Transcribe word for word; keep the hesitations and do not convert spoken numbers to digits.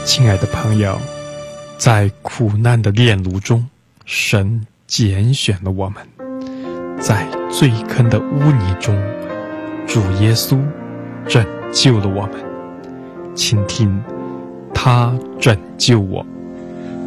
亲爱的朋友，在苦难的炼炉中，神拣选了我们；在最坑的污泥中，主耶稣拯救了我们。请听他拯救我